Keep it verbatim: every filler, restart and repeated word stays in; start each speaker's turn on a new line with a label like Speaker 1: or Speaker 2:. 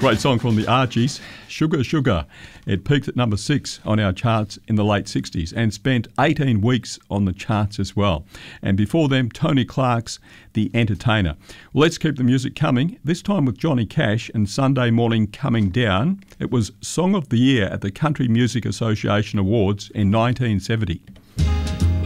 Speaker 1: Great song from the Archies, Sugar Sugar. It peaked at number six on our charts in the late sixties and spent eighteen weeks on the charts as well. And before them, Tony Clark's The Entertainer. Well, let's keep the music coming, this time with Johnny Cash and Sunday Morning Coming Down. It was Song of the Year at the Country Music Association Awards in nineteen seventy.